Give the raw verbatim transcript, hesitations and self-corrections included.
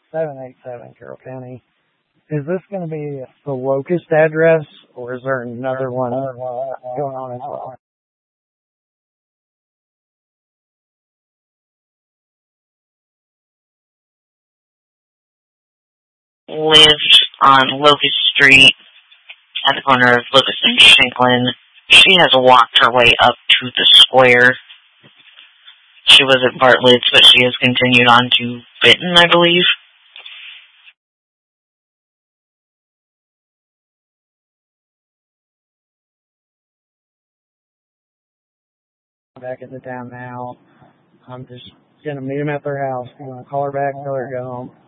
seven eight seven, Carroll County. Is this going to be the locust address, or is there another one going on as well? Lives on Locust Street at the corner of Locust and Shanklin. She has walked her way up to the square. She was at Bartlett's, but she has continued on to Benton, I believe. Back into town now. I'm just going to meet them at their house. I'm going to call her back, tell her to go home.